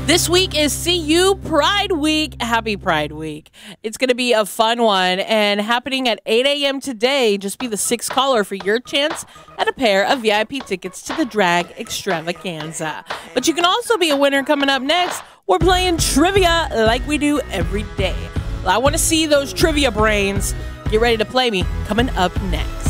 This week is CU Pride Week. Happy Pride Week. It's going to be a fun one and happening at 8 a.m. today. Just be the sixth caller for your chance at a pair of VIP tickets to the Drag Extravaganza. But you can also be a winner coming up next. We're playing trivia like we do every day. I want to see those trivia brains. Get ready to play me coming up next.